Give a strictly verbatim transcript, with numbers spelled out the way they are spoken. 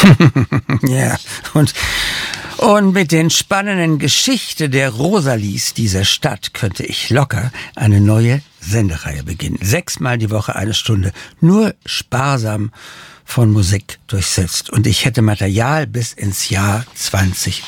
Ja, und, und mit den spannenden Geschichten der Rosalies dieser Stadt könnte ich locker eine neue Sendereihe beginnen. Sechsmal die Woche eine Stunde, nur sparsam von Musik durchsetzt. Und ich hätte Material bis ins Jahr zwanzig